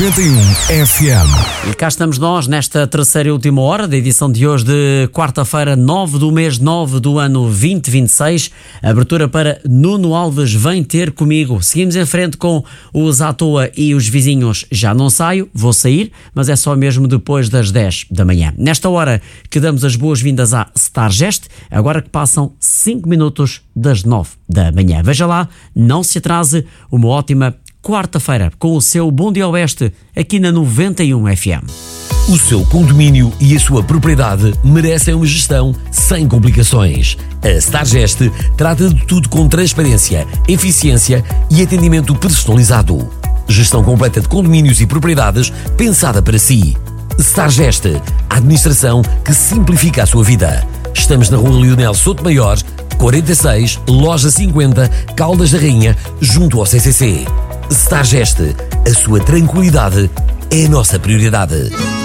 91 FM. E cá estamos nós nesta terceira e última hora da edição de hoje de quarta-feira, 9 do mês 9 do ano 2026. Abertura para Nuno Alves, Vem Ter Comigo. Seguimos em frente com os À Toa e os Vizinhos. Já não saio, vou sair, mas é só mesmo depois das 10 da manhã. Nesta hora que damos as boas-vindas à Stargest, agora que passam 5 minutos das 9 da manhã. Veja lá, não se atrase, uma ótima quarta-feira com o seu Bom Dia Oeste aqui na 91 FM. O seu condomínio e a sua propriedade merecem uma gestão sem complicações. A Stargest trata de tudo com transparência, eficiência e atendimento personalizado. Gestão completa de condomínios e propriedades pensada para si. Stargest, a administração que simplifica a sua vida. Estamos na Rua Leonel Sotomayor, 46, Loja 50, Caldas da Rainha, junto ao CCC. Stargest, a sua tranquilidade é a nossa prioridade.